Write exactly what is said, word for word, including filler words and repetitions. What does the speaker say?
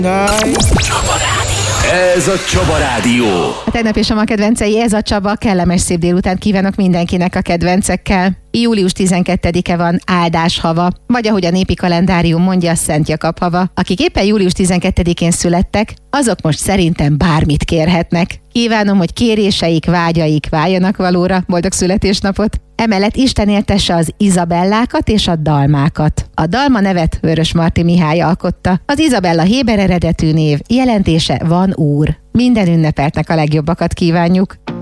Csaba Rádió. Ez a Csaba Rádió. A tegnap és a ma kedvencei, ez a Csaba. Kellemes szép délután kívánok mindenkinek a kedvencekkel. július tizenkettedike van, áldás hava, vagy ahogy a népi kalendárium mondja, Szent Jakab hava. Akik éppen július tizenkettedikén születtek, azok most szerintem bármit kérhetnek. Kívánom, hogy kéréseik, vágyaik váljanak valóra, boldog születésnapot. Emellett Isten éltesse az Izabellákat és a Dalmákat. A Dalma nevet Vörösmarty Mihály alkotta. Az Izabella héber eredetű név, jelentése van úr. Minden ünnepeltnek a legjobbakat kívánjuk.